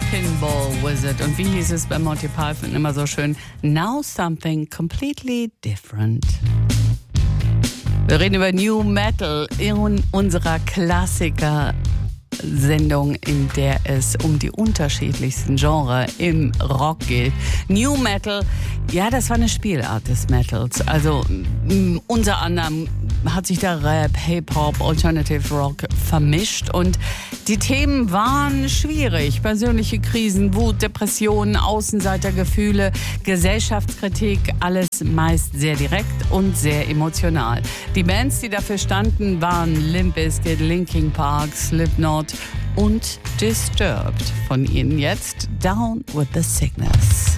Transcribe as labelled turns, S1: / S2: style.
S1: Pinball Wizard. Und wie hieß es bei Monty Python immer so schön? Now something completely different. Wir reden über New Metal in unserer Klassiker-Sendung, in der es um die unterschiedlichsten Genres im Rock geht. New Metal, ja, das war eine Spielart des Metals. Also unter anderem hat sich da Rap, Hip-Hop, Alternative Rock vermischt und die Themen waren schwierig. Persönliche Krisen, Wut, Depressionen, Außenseitergefühle, Gesellschaftskritik, alles meist sehr direkt und sehr emotional. Die Bands, die dafür standen, waren Limp Bizkit, Linkin Park, Slipknot und Disturbed. Von ihnen jetzt Down with the Sickness.